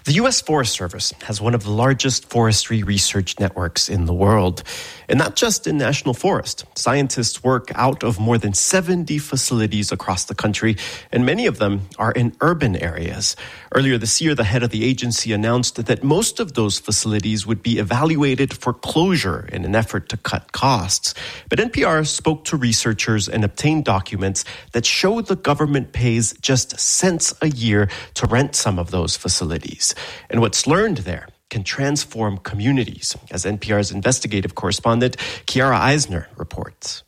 The U.S. Forest Service has one of the largest forestry research networks in the world. And not just in national forest. Scientists work out of more than 70 facilities across the country, and many of them are in urban areas. Earlier this year, the head of the agency announced that most of those facilities would be evaluated for closure in an effort to cut costs. But NPR spoke to researchers and obtained documents that show the government pays just cents a year to rent some of those facilities. And what's learned there can transform communities, as NPR's investigative correspondent Kiara Eisner reports.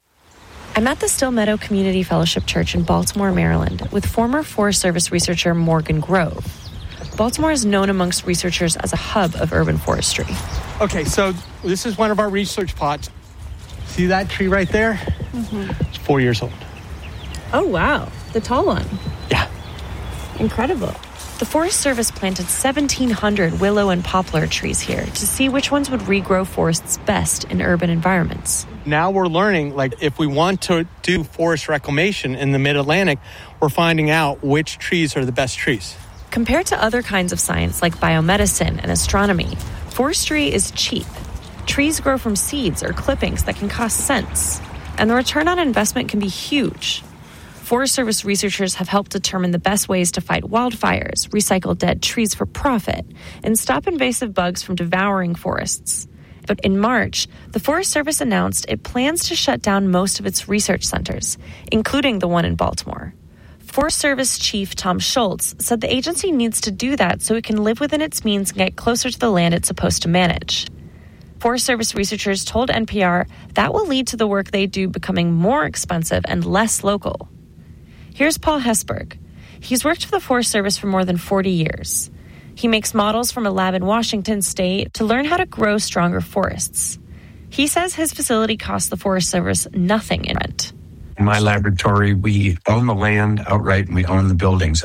I'm at the Still Meadow Community Fellowship Church in Baltimore, Maryland, with former Forest Service researcher Morgan Grove. Baltimore is known amongst researchers as a hub of urban forestry. Okay, so this is one of our research plots. See that tree right there? Mm-hmm. It's 4 years old. Oh, wow. The tall one. Yeah. Incredible. The Forest Service planted 1,700 willow and poplar trees here to see which ones would regrow forests best in urban environments. Now we're learning, if we want to do forest reclamation in the Mid-Atlantic, we're finding out which trees are the best trees. Compared to other kinds of science like biomedicine and astronomy, forestry is cheap. Trees grow from seeds or clippings that can cost cents, and the return on investment can be huge. Forest Service researchers have helped determine the best ways to fight wildfires, recycle dead trees for profit, and stop invasive bugs from devouring forests. But in March, the Forest Service announced it plans to shut down most of its research centers, including the one in Baltimore. Forest Service Chief Tom Schultz said the agency needs to do that so it can live within its means and get closer to the land it's supposed to manage. Forest Service researchers told NPR that will lead to the work they do becoming more expensive and less local. Here's Paul Hesburgh. He's worked for the Forest Service for more than 40 years. He makes models from a lab in Washington state to learn how to grow stronger forests. He says his facility costs the Forest Service nothing in rent. In my laboratory, we own the land outright and we own the buildings